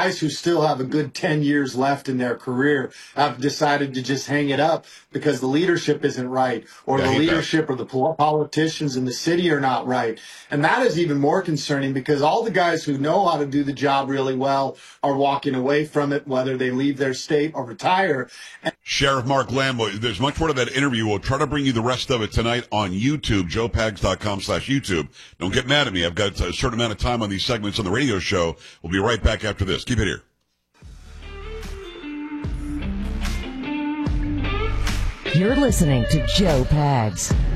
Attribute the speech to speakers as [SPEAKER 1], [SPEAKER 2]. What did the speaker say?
[SPEAKER 1] guys who still have a good 10 years left in their career have decided to just hang it up because the leadership isn't right, or the leadership or the politicians in the city are not right. And that is even more concerning because all the guys who know how to do the job really well are walking away from it, whether they leave their state or retire.
[SPEAKER 2] Sheriff Mark Lambo, there's much more to that interview. We'll try to bring you the rest of it tonight on YouTube, joepags.com/YouTube. Don't get mad at me. I've got a certain amount of time on these segments on the radio show. We'll be right back after this. Keep it here.
[SPEAKER 3] You're listening to Joe Pags.